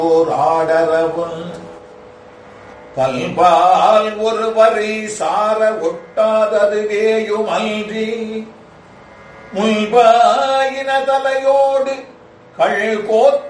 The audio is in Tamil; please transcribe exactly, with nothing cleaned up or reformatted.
ஆடரவும் பல்பால் ஒருவரை சார ஒட்டாததுவேயுமன்றி முல்பாயின தலையோடு கள் கோத்த